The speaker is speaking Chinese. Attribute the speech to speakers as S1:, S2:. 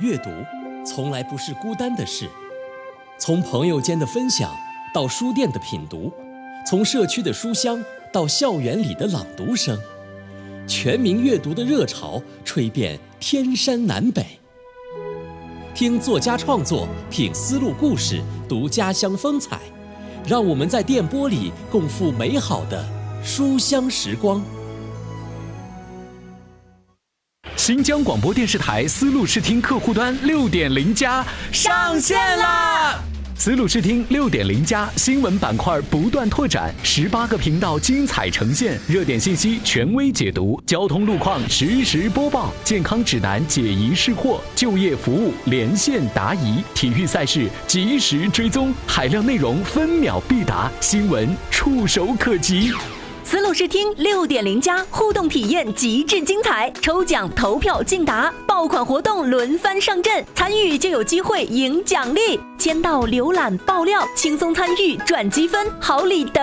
S1: 阅读从来不是孤单的事，从朋友间的分享到书店的品读，从社区的书香到校园里的朗读声，全民阅读的热潮吹遍天山南北。听作家创作，品丝路故事，读家乡风采，让我们在电波里共赴美好的书香时光。
S2: 新疆广播电视台丝路视听客户端6.0加上线啦！丝路视听6.0加新闻板块不断拓展，18个频道精彩呈现，热点信息权威解读，交通路况实时播报，健康指南解疑释惑，就业服务连线答疑，体育赛事及时追踪，海量内容分秒必达，新闻触手可及。
S3: 丝路视听6.0加互动体验极致精彩，抽奖投票竞答，爆款活动轮番上阵，参与就有机会赢奖励，签到、浏览、爆料，轻松参与赚积分，好礼等